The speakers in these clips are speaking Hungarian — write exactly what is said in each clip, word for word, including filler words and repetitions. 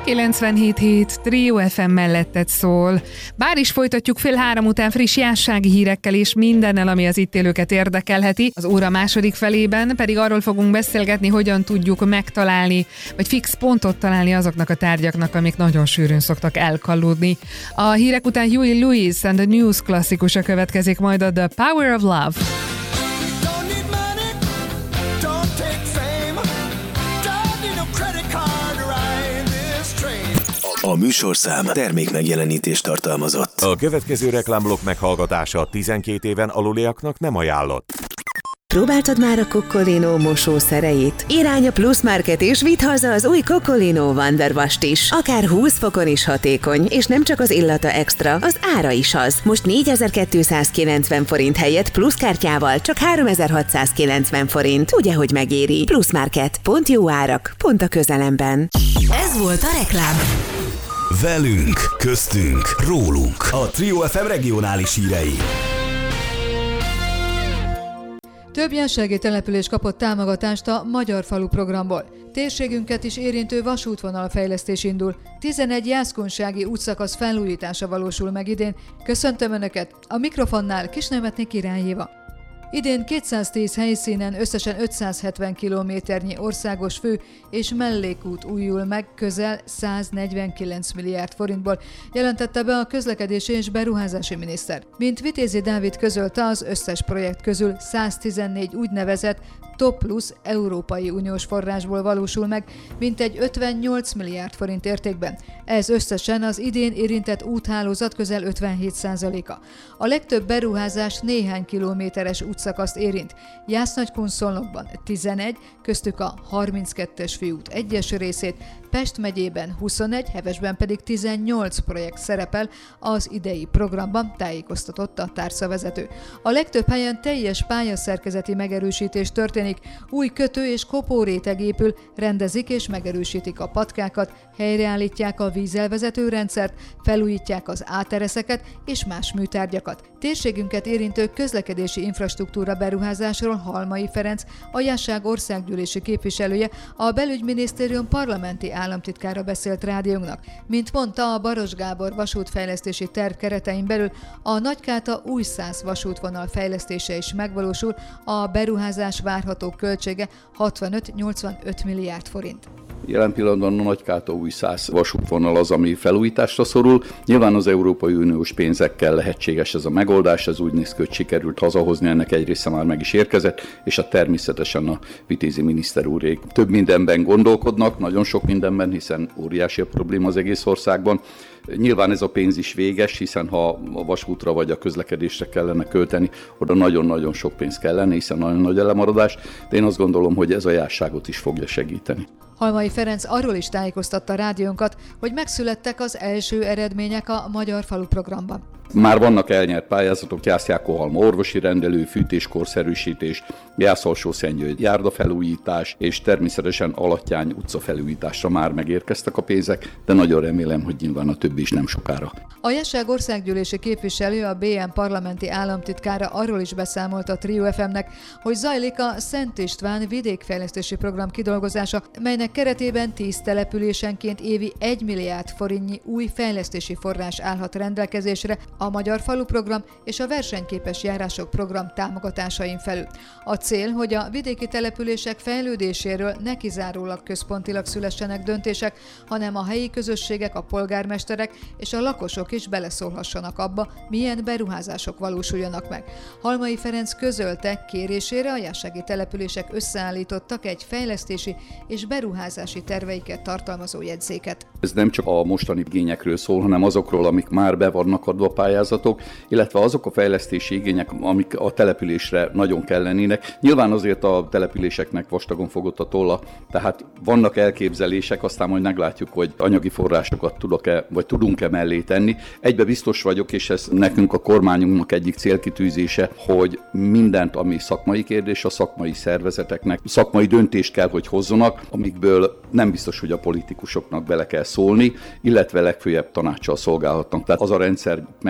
kilencvenhét hét Trio ef em melletted szól. Bár is folytatjuk fél három után friss jássági hírekkel és mindennel, ami az itt élőket érdekelheti. Az óra második felében pedig arról fogunk beszélgetni, hogyan tudjuk megtalálni, vagy fix pontot találni azoknak a tárgyaknak, amik nagyon sűrűn szoktak elkallódni. A hírek után Huey Lewis and the News klasszikusa következik, majd a The Power of Love. A műsorszám termékmegjelenítést tartalmazott. A következő reklámblokk meghallgatása tizenkét éven aluliaknak nem ajánlott. Próbáltad már a Coccolino mosószereit? Irány a Plus Market és vidd haza az új Coccolino Wonder Wash-t is. Akár húsz fokon is hatékony, és nem csak az illata extra, az ára is az. Most négyezer-kétszázkilencven forint helyett Plus kártyával csak háromezer-hatszázkilencven forint. Ugye, hogy megéri? Plus Market. Pont jó árak, pont a közelemben. Ez volt a reklám. Velünk, köztünk, rólunk. A Trio ef em regionális hírei. Több jássági település kapott támogatást a Magyar Falu programból. Térségünket is érintő vasútvonalfejlesztés indul. tizenegy jászkunsági útszakasz felújítása valósul meg idén. Köszöntöm Önöket! A mikrofonnál Kisnemetné Király Éva. Idén kétszáztíz helyszínen összesen ötszázhetven kilométernyi országos fő- és mellékút újul meg közel száznegyvenkilenc milliárd forintból, jelentette be a közlekedési és beruházási miniszter. Mint Vitézi Dávid közölte, az összes projekt közül száztizennégy úgynevezett Top Plus Európai Uniós forrásból valósul meg, mintegy ötvennyolc milliárd forint értékben. Ez összesen az idén érintett úthálózat közel ötvenhét százaléka. A legtöbb beruházás néhány kilométeres útszakaszt érint. Jász-Nagykun-Szolnokban tizenegy, köztük a harminckettes főút egyes részét, Pest megyében huszonegy, Hevesben pedig tizennyolc projekt szerepel az idei programban, tájékoztatott a társzavezető. A legtöbb helyen teljes pályaszerkezeti megerősítés történik, új kötő- és kopóréteg épül, rendezik és megerősítik a patkákat, helyreállítják a vízelvezető rendszert, felújítják az átereszeket és más műtárgyakat. Térségünket érintő közlekedési infrastruktúra beruházásról Halmai Ferenc, a Jásság országgyűlési képviselője, a Belügyminisztérium parlamenti államtitkára beszélt rádiónknak. Mint mondta, a Baros Gábor vasútfejlesztési terv keretein belül a Nagykáta-Újszász vasútvonal fejlesztése is megvalósul, a beruházás várható költsége hatvanöt-nyolcvanöt milliárd forint. Jelen pillanatban a Nagykáta-Újszász vasútvonal az, ami felújításra szorul. Nyilván az Európai Uniós pénzekkel lehetséges ez a megoldás, ez úgy néz ki, hogy sikerült hazahozni, ennek egy része már meg is érkezett, és a természetesen a vitézi miniszter úrék több mindenben gondolkodnak, nagyon sok mindenben, hiszen óriási a probléma az egész országban. Nyilván ez a pénz is véges, hiszen ha a vasútra vagy a közlekedésre kellene költeni, oda nagyon-nagyon sok pénz kellene, hiszen nagyon nagy elemaradás, de én azt gondolom, hogy ez a jásságot is fogja segíteni. Halmai Ferenc arról is tájékoztatta rádiónkat, hogy megszülettek az első eredmények a Magyar Falu programban. Már vannak elnyert pályázatok, Jász-Jákóhalma orvosi rendelő, fűtéskorszerűsítés, Jász-Alsó-Szentgyörgy járdafelújítás, és természetesen Alattyány utca felújításra már megérkeztek a pénzek, de nagyon remélem, hogy nyilván a többi is nem sokára. A Jásság országgyűlési képviselő, a bé em parlamenti államtitkára arról is beszámolt a Trio ef em-nek, hogy zajlik a Szent István vidékfejlesztési program kidolgozása, melynek keretében tíz településenként évi egy milliárd forintnyi új fejlesztési forrás állhat rendelkezésre a Magyar Falu program és a Versenyképes Járások program támogatásain felül. A cél, hogy a vidéki települések fejlődéséről ne kizárólag központilag szülessenek döntések, hanem a helyi közösségek, a polgármesterek és a lakosok is beleszólhassanak abba, milyen beruházások valósuljanak meg. Halmai Ferenc közölte, kérésére a jássági települések összeállítottak egy fejlesztési és beruházási terveiket tartalmazó jegyzéket. Ez nem csak a mostani igényekről szól, hanem azokról, amik már be vannak adva pályázatok, illetve azok a fejlesztési igények, amik a településre nagyon kellenének. Nyilván azért a településeknek vastagon fogott a tolla, tehát vannak elképzelések, aztán majd meglátjuk, hogy anyagi forrásokat tudok-e, vagy tudunk-e mellé tenni. Egybe biztos vagyok, és ez nekünk a kormányunknak egyik célkitűzése, hogy mindent, ami szakmai kérdés, a szakmai szervezeteknek szakmai döntést kell, hogy hozzanak, amikből nem biztos, hogy a politikusoknak bele kell szólni, illetve legfőjebb tanácssal szolgálhatnak. Tehát az a rendszer meg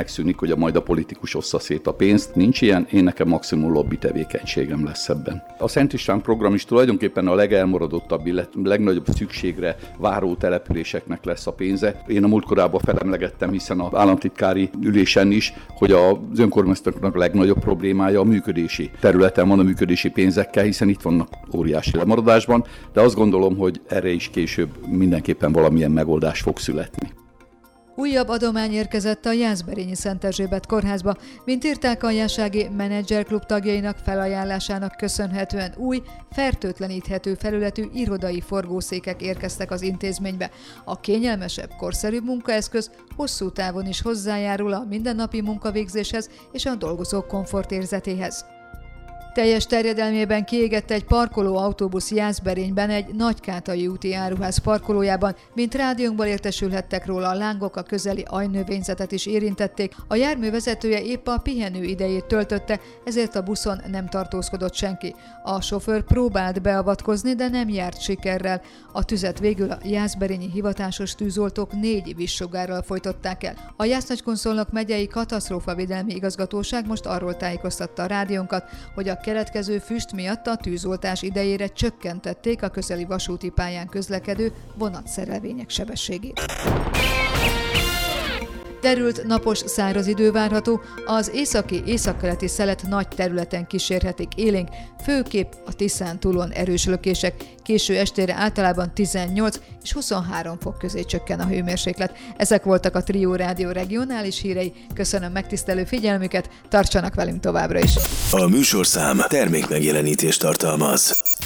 megszűnik, hogy a majd a politikus ossza szét a pénzt. Nincs ilyen, én nekem maximum lobby tevékenységem lesz ebben. A Szent István program is tulajdonképpen a legelmaradottabb, illetve legnagyobb szükségre váró településeknek lesz a pénze. Én a múltkorában felemlegettem, hiszen az államtitkári ülésen is, hogy az önkormányzatoknak a legnagyobb problémája a működési területen van, a működési pénzekkel, hiszen itt vannak óriási lemaradásban, de azt gondolom, hogy erre is később mindenképpen valamilyen megoldás fog születni. Újabb adomány érkezett a Jászberényi Szent Erzsébet kórházba, mint írták a Jászsági Menedzserklub tagjainak felajánlásának köszönhetően új, fertőtleníthető felületű irodai forgószékek érkeztek az intézménybe. A kényelmesebb, korszerűbb munkaeszköz hosszú távon is hozzájárul a mindennapi munkavégzéshez és a dolgozók komfortérzetéhez. Teljes terjedelmében kiégett egy parkoló autóbusz Jászberényben egy Nagykátai úti áruház parkolójában, mint rádiónkból értesülhettek róla, a lángok a közeli aljnövényzetet is érintették. A jármű vezetője épp a pihenő idejét töltötte, ezért a buszon nem tartózkodott senki. A sofőr próbált beavatkozni, de nem járt sikerrel. A tüzet végül a jászberényi hivatásos tűzoltók négy vízsugárral folytották el. A Jász-Nagykonszolnok megyei katasztrófavédelmi igazgatóság most arról tájékoztatta a rádiónkat, hogy a keletkező füst miatt a tűzoltás idejére csökkentették a közeli vasúti pályán közlekedő vonatszerelvények sebességét. Derült, napos, száraz idő várható, az északi, északkeleti szelet nagy területen kísérhetik élénk, főképp a Tiszántúlon erős lökések, késő estére általában tizennyolc és huszonhárom fok közé csökken a hőmérséklet. Ezek voltak a Trio Rádió regionális hírei, köszönöm megtisztelő figyelmüket, tartsanak velünk továbbra is! A műsorszám termékmegjelenítést tartalmaz.